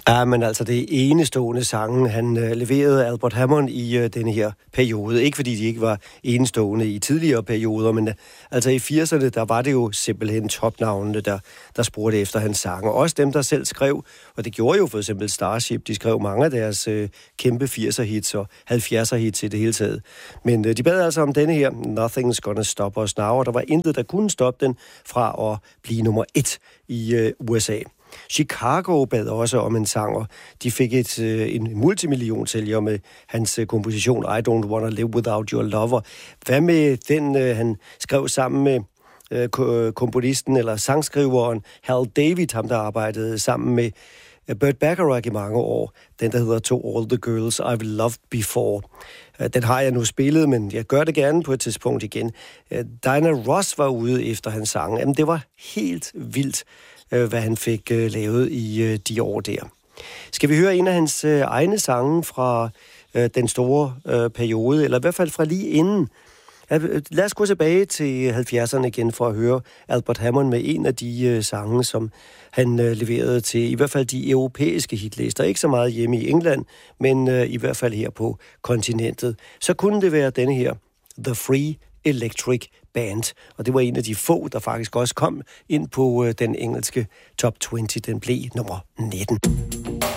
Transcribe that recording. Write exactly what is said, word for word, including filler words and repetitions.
Ja, men altså det enestående sange, han øh, leverede Albert Hammond i øh, denne her periode. Ikke fordi de ikke var enestående i tidligere perioder, men øh, altså i firserne, der var det jo simpelthen topnavnene, der, der spurgte efter hans sange. Også dem, der selv skrev, og det gjorde jo for eksempel Starship, de skrev mange af deres øh, kæmpe firser-hits og halvfjerser-hits i det hele taget. Men øh, de bad altså om denne her, Nothing's Gonna Stop Us Now, og der var intet, der kunne stoppe den fra at blive nummer et i øh, U S A. Chicago bad også om en sang, og de fik et, en multimillionsælger med hans komposition I Don't Wanna Live Without Your Lover. Hvad med den, han skrev sammen med komponisten eller sangskriveren Hal David, ham der arbejdede sammen med Burt Bacharach i mange år, den der hedder To All the Girls I've Loved Before. Den har jeg nu spillet, men jeg gør det gerne på et tidspunkt igen. Diana Ross var ude efter hans sang. Jamen, det var helt vildt, hvad han fik lavet i de år der. Skal vi høre en af hans egne sange fra den store periode, eller i hvert fald fra lige inden? Lad os gå tilbage til halvfjerdserne igen for at høre Albert Hammond med en af de sange, som han leverede til i hvert fald de europæiske hitlister. Ikke så meget hjemme i England, men i hvert fald her på kontinentet. Så kunne det være denne her, The Free Electric Band. Og det var en af de få, der faktisk også kom ind på den engelske top tyve. Den blev nummer nitten.